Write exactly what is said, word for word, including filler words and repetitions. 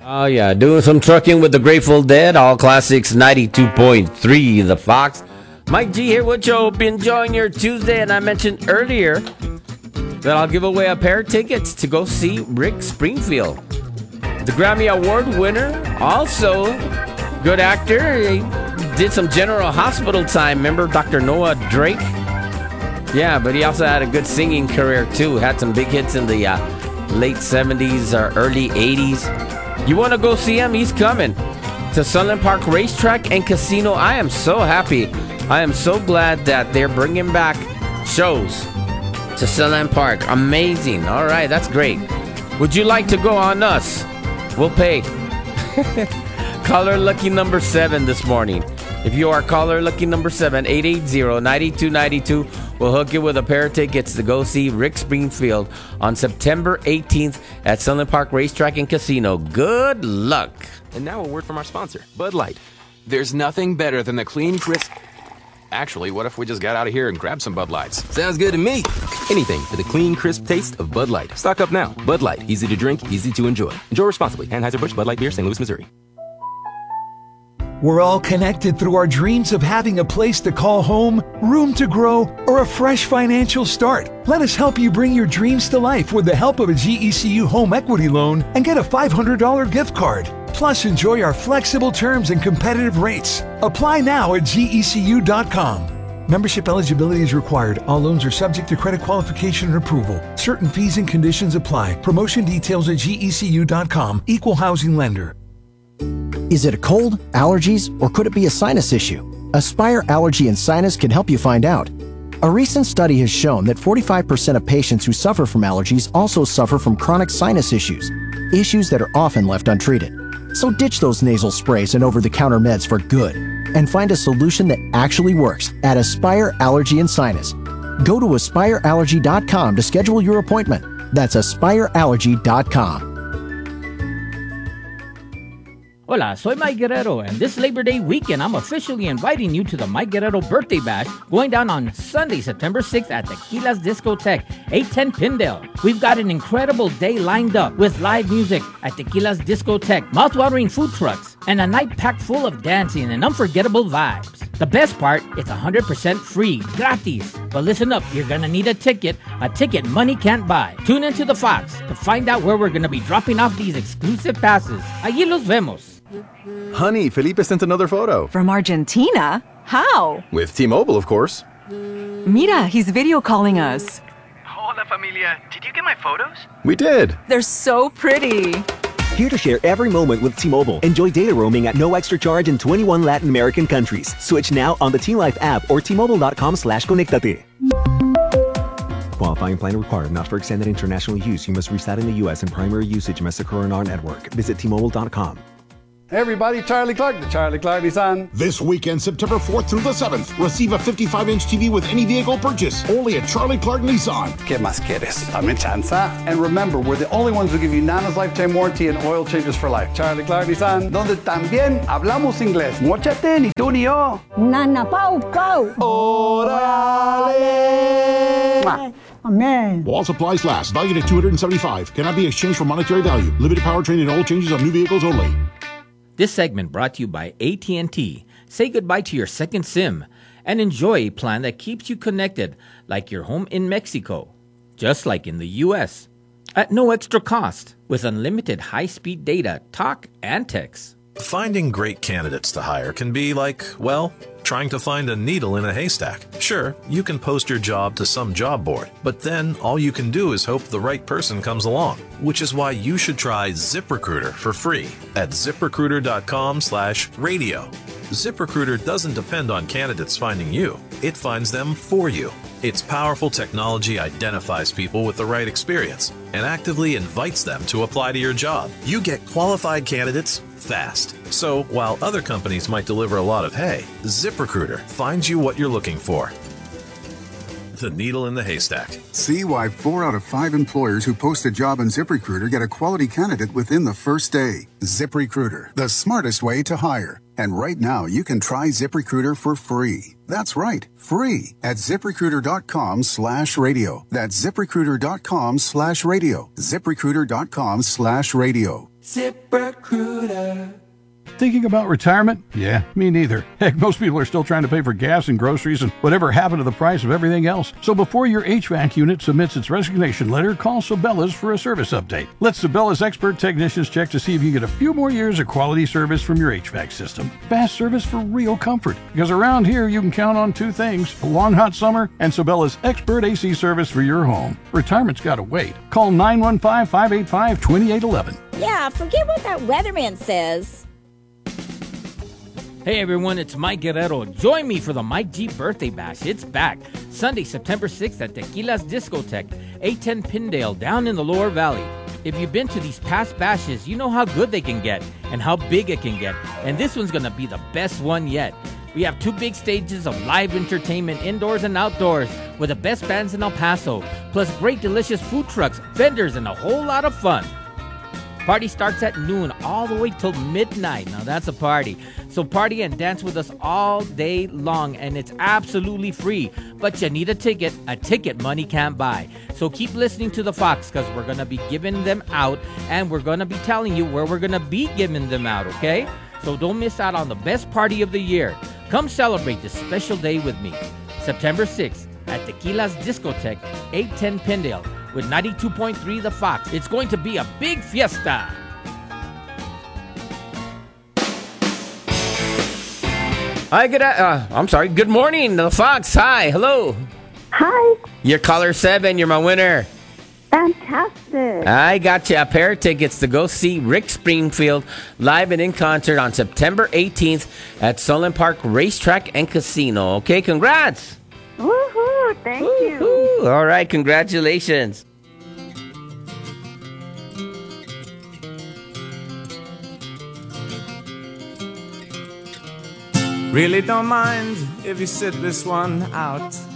Oh, yeah. Doing some trucking with the Grateful Dead. All Classics ninety-two point three, The Fox. Mike G here with you. Hope you're enjoying your Tuesday. And I mentioned earlier that I'll give away a pair of tickets to go see Rick Springfield, the Grammy Award winner. Also, good actor. He did some General Hospital time. Remember Doctor Noah Drake? Yeah, but he also had a good singing career, too. Had some big hits in the uh, late seventies or early eighties. You want to go see him? He's coming to Sunland Park Racetrack and Casino. I am so happy. I am so glad that they're bringing back shows to Sunland Park. Amazing. All right, that's great. Would you like to go on us? We'll pay. Caller lucky number seven this morning. If you are caller lucky number seven, eight eight zero, nine two nine two, we'll hook you with a pair of tickets to go see Rick Springfield on September eighteenth at Sunland Park Racetrack and Casino. Good luck. And now a word from our sponsor, Bud Light. There's nothing better than the clean, crisp... Actually, what if we just got out of here and grabbed some Bud Lights? Sounds good to me. Anything for the clean, crisp taste of Bud Light. Stock up now. Bud Light. Easy to drink, easy to enjoy. Enjoy responsibly. Anheuser-Busch Bud Light Beer, Saint Louis, Missouri. We're all connected through our dreams of having a place to call home, room to grow, or a fresh financial start. Let us help you bring your dreams to life with the help of a G E C U home equity loan and get a five hundred dollars gift card. Plus, enjoy our flexible terms and competitive rates. Apply now at G E C U dot com. Membership eligibility is required. All loans are subject to credit qualification and approval. Certain fees and conditions apply. Promotion details at G E C U dot com. Equal housing lender. Is it a cold, allergies, or could it be a sinus issue? Aspire Allergy and Sinus can help you find out. A recent study has shown that forty-five percent of patients who suffer from allergies also suffer from chronic sinus issues, issues that are often left untreated. So ditch those nasal sprays and over-the-counter meds for good and find a solution that actually works at Aspire Allergy and Sinus. Go to aspire allergy dot com to schedule your appointment. That's aspire allergy dot com. Hola, soy Mike Guerrero, and this Labor Day weekend, I'm officially inviting you to the Mike Guerrero Birthday Bash going down on Sunday, September sixth at Tequila's Discotheque, eight ten Pindale. We've got an incredible day lined up with live music at Tequila's Discotheque, mouthwatering food trucks, and a night packed full of dancing and unforgettable vibes. The best part, it's one hundred percent free, gratis. But listen up, you're gonna need a ticket, a ticket money can't buy. Tune into The Fox to find out where we're gonna be dropping off these exclusive passes. Allí los vemos. Honey, Felipe sent another photo. From Argentina? How? With T-Mobile, of course. Mira, he's video calling us. Hola, familia. Did you get my photos? We did. They're so pretty. Here to share every moment with T-Mobile. Enjoy data roaming at no extra charge in twenty-one Latin American countries. Switch now on the T-Life app or T-Mobile.com slash conectate. Qualifying plan required. Not for extended international use. You must reside in the U S and primary usage must occur on our network. Visit T Mobile dot com. Hey everybody, Charlie Clark, the Charlie Clark Nissan. This weekend, September fourth through the seventh, receive a fifty-five inch T V with any vehicle purchase. Only at Charlie Clark Nissan. ¿Qué más quieres? Dame chanza. And remember, we're the only ones who give you Nana's lifetime warranty and oil changes for life. Charlie Clark Nissan, donde también hablamos inglés. Móchate, ni tú ni yo. Nana Pau Pau. Órale. Amen. While supplies last, valued at two hundred seventy-five dollars. Cannot be exchanged for monetary value. Limited powertrain and oil changes on new vehicles only. This segment brought to you by A T and T. Say goodbye to your second SIM and enjoy a plan that keeps you connected like your home in Mexico, just like in the U S, at no extra cost with unlimited high-speed data, talk, and text. Finding great candidates to hire can be like, well, trying to find a needle in a haystack. Sure, you can post your job to some job board, but then all you can do is hope the right person comes along, which is why you should try ZipRecruiter for free at ZipRecruiter.com slash radio. ZipRecruiter doesn't depend on candidates finding you. It finds them for you. Its powerful technology identifies people with the right experience and actively invites them to apply to your job. You get qualified candidates fast. So while other companies might deliver a lot of hay, ZipRecruiter finds you what you're looking for. The needle in the haystack. See why four out of five employers who post a job on ZipRecruiter get a quality candidate within the first day. ZipRecruiter, the smartest way to hire. And right now, you can try ZipRecruiter for free. That's right, free at ZipRecruiter.com slash radio. That's ZipRecruiter.com slash radio. ZipRecruiter.com slash radio. ZipRecruiter. Thinking about retirement? Yeah, me neither. Heck, most people are still trying to pay for gas and groceries and whatever happened to the price of everything else. So before your H V A C unit submits its resignation letter, call Sabela's for a service update. Let Sabela's expert technicians check to see if you get a few more years of quality service from your H V A C system. Fast service for real comfort. Because around here, you can count on two things, a long hot summer and Sabela's expert A C service for your home. Retirement's gotta wait. Call nine one five, five eight five, two eight one one. Yeah, forget what that weatherman says. Hey everyone, it's Mike Guerrero. Join me for the Mike G Birthday Bash. It's back. Sunday, September sixth at Tequila's Discotheque, eight ten Pindale, down in the Lower Valley. If you've been to these past bashes, you know how good they can get and how big it can get. And this one's gonna be the best one yet. We have two big stages of live entertainment indoors and outdoors with the best bands in El Paso, plus great delicious food trucks, vendors, and a whole lot of fun. Party starts at noon all the way till midnight. Now that's a party. So party and dance with us all day long, and it's absolutely free. But you need a ticket. A ticket money can't buy. So keep listening to the Fox, because we're going to be giving them out, and we're going to be telling you where we're going to be giving them out, okay? So don't miss out on the best party of the year. Come celebrate this special day with me. September sixth at Tequila's Discotheque, eight ten Pindale. With ninety-two point three The Fox. It's going to be a big fiesta. Hi, good. Uh, I'm sorry. Good morning, The Fox. Hi, hello. Hi. You're caller seven. You're my winner. Fantastic. I got you a pair of tickets to go see Rick Springfield live and in concert on September eighteenth at Solon Park Racetrack and Casino. Okay, congrats. Woohoo! Thank Woo-hoo. you. All right, congratulations. Really don't mind if you sit this one out.